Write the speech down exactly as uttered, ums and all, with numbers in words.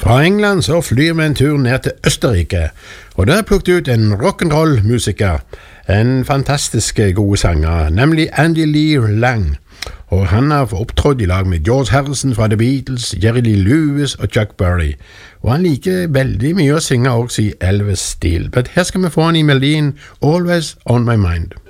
Fra England så flyr vi en tur ned til Østerrike, og der har jeg plukket ut en rock'n'roll-musiker, en fantastisk god sanger, nemlig Andy Lee Lang. Og han har opptrådt i lag med George Harrison fra The Beatles, Jerry Lee Lewis og Chuck Berry. Og han liker veldig mye å synge også i Elvis-stil. Men her skal vi få han i melodien Always On My Mind.